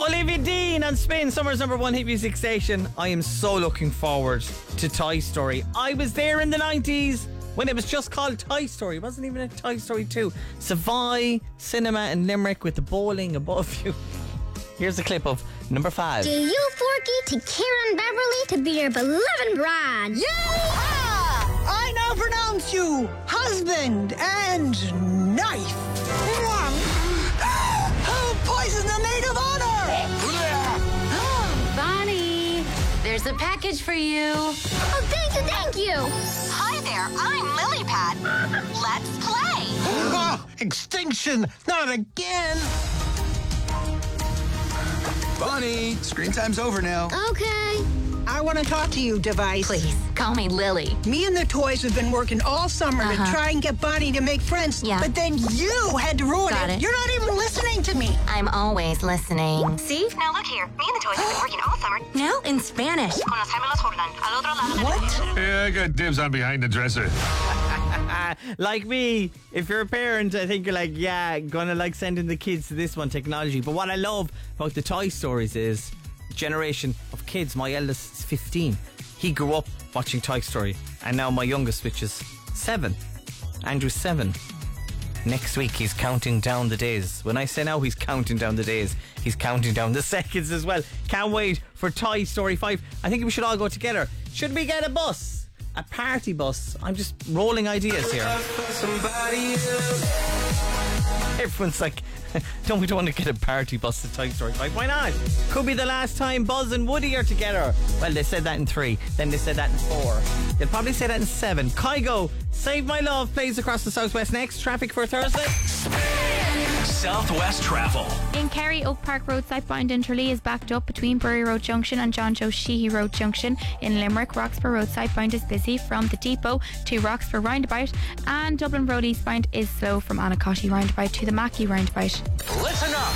Olivia Dean on Spin, Summer's number one hit music station. I am so looking forward to Toy Story. I was there in the 90s when it was just called Toy Story. It wasn't even a Toy Story 2. Savoy Cinema in Limerick with the bowling above you. Here's a clip of number 5. Do you, Forky, to Kieran Beverly to be your beloved bride? Yeah! I now pronounce you husband and knife. Poison the maid of honor! Bonnie, there's a package for you. Oh, thank you. Hi there, I'm Lily Pad. Let's play. Oh, extinction! Not again! Bonnie, screen time's over now. Okay. I want to talk to you, device. Please, call me Lily. Me and the toys have been working all summer to try and get Bonnie to make friends. Yeah. But then you had to ruin Got it. You're not even listening to me. I'm always listening. See? Now look here. Me and the toys have been working all summer. Now in Spanish. Con los gemelos Jordan. Al otro lado del What? Yeah, I got dibs on behind the dresser. Like me, if you're a parent, I think you're like, yeah, gonna like sending the kids to this one, technology. But what I love about the Toy Stories is generation of kids. My eldest is 15. He grew up watching Toy Story, and now my youngest, which is 7, Andrew's 7. Next week he's counting down the days. When I say now he's counting down the days, he's counting down the seconds as well. Can't wait for Toy Story 5. I think we should all go together. Should we get a bus? A party bus? I'm just rolling ideas here. Everyone's like, don't we want to get a party bus to Toy Story 5? Why not? Could be the last time Buzz and Woody are together. Well, they said that in 3. Then they said that in 4. They'll probably say that in 7. Kygo, Save My Love plays across the southwest next. Traffic for Thursday. Southwest travel. In Kerry, Oak Park Road southbound in Tralee is backed up between Bury Road Junction and John Joe Sheehy Road Junction. In Limerick, Roxburgh Road southbound is busy from the depot to Roxburgh Roundabout, and Dublin Road eastbound is slow from Anacotty Roundabout to the Mackey Roundabout. Listen up.